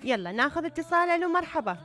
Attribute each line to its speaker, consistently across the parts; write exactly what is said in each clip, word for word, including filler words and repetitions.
Speaker 1: يلا ناخذ اتصال. الو مرحبا.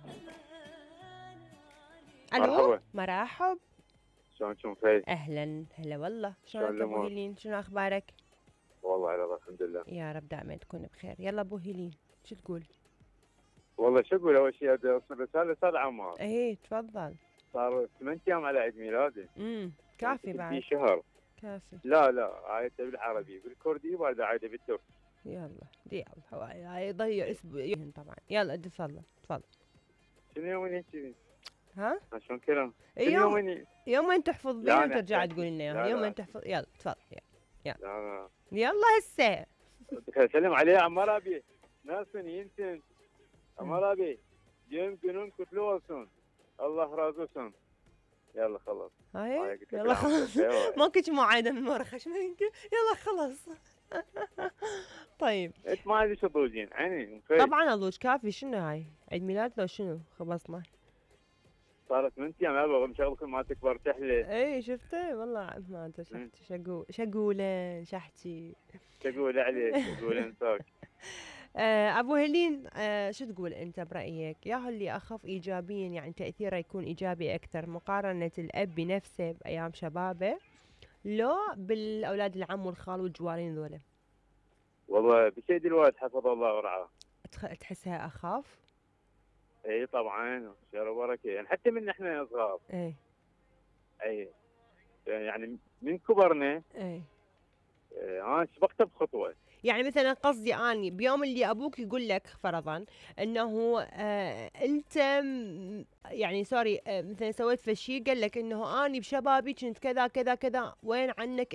Speaker 1: الو
Speaker 2: مرحبا.
Speaker 1: مرحب.
Speaker 2: شلونكم فايز؟
Speaker 1: اهلا هلا والله.
Speaker 2: شلون
Speaker 1: شلونك ابو
Speaker 2: الامور؟
Speaker 1: هيلين؟ شنو اخبارك؟
Speaker 2: والله على الله الحمد لله.
Speaker 1: يا رب دائما تكون بخير. يلا ابو هيلين شو تقول؟
Speaker 2: والله شو اقول، اول شيء بدي اوصل رساله استاذ عمار.
Speaker 1: ايه تفضل.
Speaker 2: صار ثمان ايام على عيد ميلادي.
Speaker 1: امم كافي
Speaker 2: في
Speaker 1: بعد.
Speaker 2: شهر.
Speaker 1: كافي.
Speaker 2: لا لا، عايده بالعربي بالكردي وبعد عايده بالتركي.
Speaker 1: يلا دي يلا هواي هاي يضيع اسبوع طبعا. يلا اتصل تفضل.
Speaker 2: شنو يومين كذي؟
Speaker 1: ها؟
Speaker 2: شلون كلام؟ شنو
Speaker 1: يوم
Speaker 2: يومين؟
Speaker 1: يومين تحفظ
Speaker 2: لا
Speaker 1: بيهم
Speaker 2: أنا
Speaker 1: ترجع
Speaker 2: أحتاج-
Speaker 1: تقول لنا اياها.
Speaker 2: لا لا
Speaker 1: يومين تحفظ. يلا تفضل. يلا
Speaker 2: لا
Speaker 1: يلا هسه.
Speaker 2: لا سلم عليه عمار ابي ناسن ينسن عمار ابي جيم جنون كتلوسون الله رازوسون. يلا خلاص.
Speaker 1: هاي
Speaker 2: هاي قلت لك
Speaker 1: يلا
Speaker 2: لا،
Speaker 1: خلاص.
Speaker 2: أيوة.
Speaker 1: ما كنت معايدة من ورا خشمة يمكن. يلا خلاص. طيب
Speaker 2: انت ما ادري شو طوجين عيني.
Speaker 1: طبعا اضوج كافي. شنو هاي عيد ميلاد لو شنو خلصنا؟
Speaker 2: صارت ثمان ايام ابغى مشغلكم ما تكبر تحلى.
Speaker 1: اي شفته والله ما ادري شو احكي. شو اقول شو اقول شو احكي.
Speaker 2: تقول عليك تقول انساك.
Speaker 1: آه ابو هيلين، آه شو تقول انت برايك؟ ياهو اللي اخف ايجابيا يعني تاثيره يكون ايجابي اكثر مقارنه الاب بنفسه بايام شبابه لو بالاولاد العم والخال والجوارين ذولا؟
Speaker 2: والله بسيد الوالد حفظه الله ورعاه.
Speaker 1: تخ... تحسها اخاف؟
Speaker 2: اي طبعا خير وبركه يعني حتى من احنا صغار.
Speaker 1: ايه
Speaker 2: اي يعني من كبرنا.
Speaker 1: ايه.
Speaker 2: اه انا سبقته بخطوه.
Speaker 1: يعني مثلا قصدي اني بيوم اللي ابوك يقول لك فرضا انه آه انت م- يعني سوري، آه مثلا سويت فشي قال لك انه اني بشبابي كنت كذا كذا كذا، وين عنك